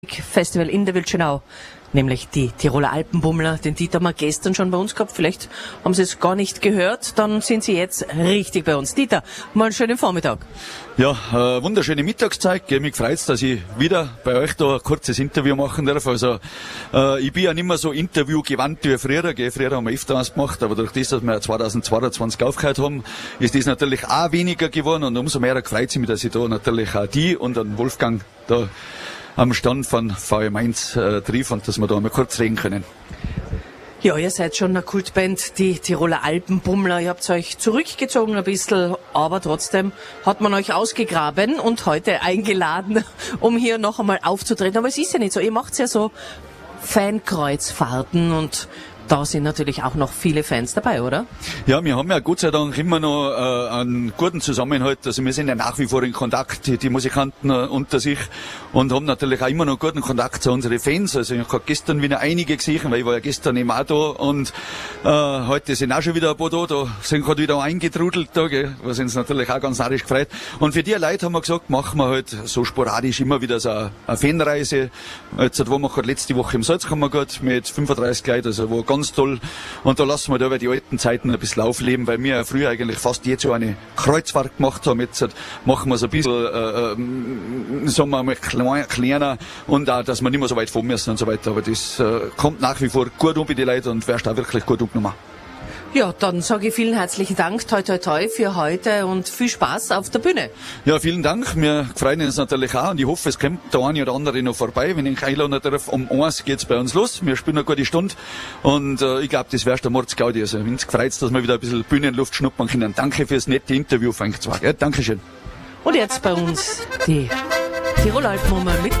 Festival in der Wildschönau, nämlich die Tiroler Alpenbummler. Den Dieter haben wir gestern schon bei uns gehabt. Vielleicht haben Sie es gar nicht gehört. Dann sind Sie jetzt richtig bei uns. Dieter, mal einen schönen Vormittag. Ja, wunderschöne Mittagszeit. Mich freut's, dass ich wieder bei euch da ein kurzes Interview machen darf. Also ich bin ja nicht mehr so interviewgewandt wie früher. Früher haben wir öfter was gemacht, aber durch das, dass wir 2022 aufgehört haben, ist das natürlich auch weniger geworden. Und umso mehr freut es mich, dass ich da natürlich auch die und den Wolfgang da am Stand von VM 1 triff und dass wir da mal kurz reden können. Ja, ihr seid schon eine Kultband, die Tiroler Alpenbummler. Ihr habt euch zurückgezogen ein bisschen, aber trotzdem hat man euch ausgegraben und heute eingeladen, um hier noch einmal aufzutreten. Aber es ist ja nicht so, ihr macht ja so Fankreuzfahrten und da sind natürlich auch noch viele Fans dabei, oder? Ja, wir haben ja Gott sei Dank immer noch einen guten Zusammenhalt. Also wir sind ja nach wie vor in Kontakt, die Musikanten unter sich, und haben natürlich auch immer noch guten Kontakt zu unseren Fans. Also ich habe gestern wieder einige gesehen, weil ich war ja gestern eben auch da, und heute sind auch schon wieder ein paar da sind gerade wieder eingetrudelt da, gell, was uns natürlich auch ganz narrisch gefreut. Und für die Leute haben wir gesagt, machen wir halt so sporadisch immer wieder so eine Fanreise. Jetzt waren wir gerade letzte Woche im Salzkammer mit 35 Leuten, also wo ganz toll. Und da lassen wir da über die alten Zeiten ein bisschen aufleben, weil wir ja früher eigentlich fast jetzt so eine Kreuzfahrt gemacht haben. Jetzt machen wir es ein bisschen, sagen wir mal, kleiner, und auch, dass wir nicht mehr so weit fahren müssen und so weiter. Aber das kommt nach wie vor gut um bei die Leute und wirst auch wirklich gut umgenommen. Ja, dann sage ich vielen herzlichen Dank, toi toi toi für heute und viel Spaß auf der Bühne. Ja, vielen Dank. Wir freuen uns natürlich auch, und ich hoffe, es kommt der eine oder andere noch vorbei. Wenn ich einladen darf, um 1 geht's bei uns los. Wir spielen eine gute Stunde und ich glaube, das wär's der Mordsgaudi. Also uns freut's, dass wir wieder ein bisschen Bühnenluft schnuppern können. Danke fürs nette Interview, Frank Zwag. Ja, Dankeschön. Und jetzt bei uns die Tiroler Alpenbummler mit